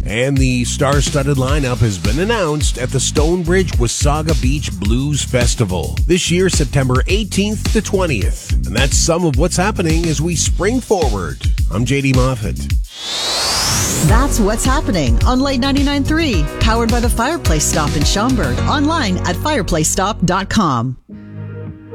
And the star-studded lineup has been announced at the Stonebridge Wasaga Beach Blues Festival this year, September 18th to 20th. And that's some of what's happening as we spring forward. I'm JD Moffat. That's what's happening on Late 99.3, powered by the Fireplace Stop in Schaumburg, online at fireplacestop.com.